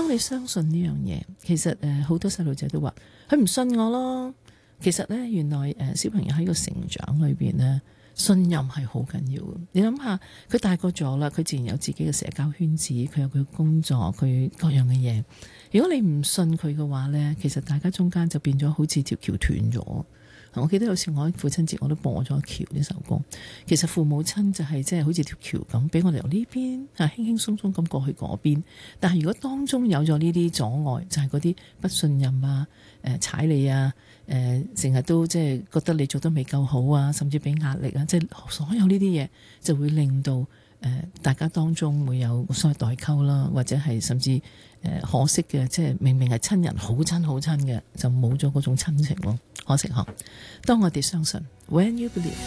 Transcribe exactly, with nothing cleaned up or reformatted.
當你相信呢樣嘢，其實誒好多細路仔都話佢唔信我咯。其實咧，原來誒小朋友喺個成長裏邊咧，信任係好緊要嘅。你諗下，佢大個咗啦，佢自然有自己嘅社交圈子，佢有佢工作，佢各樣嘅嘢。如果你唔信佢嘅話咧，其實大家中間就變咗好似條橋斷咗。我記得有時我喺父親節我都播咗《橋》呢首歌。其實父母親就係即係好似條橋咁，俾我哋由呢邊啊輕輕鬆鬆咁過去嗰邊。但係如果當中有咗呢啲阻礙，就係嗰啲不信任啊、誒踩你啊、誒成日都即係覺得你做得未夠好啊，甚至俾壓力啊，即係所有呢啲嘢就會令到誒大家當中會有所謂代溝啦，或者係甚至誒可惜嘅，即係明明係親人好親好親嘅，就冇咗嗰種親情咯。可惜嗬，當我哋相信 When you believe。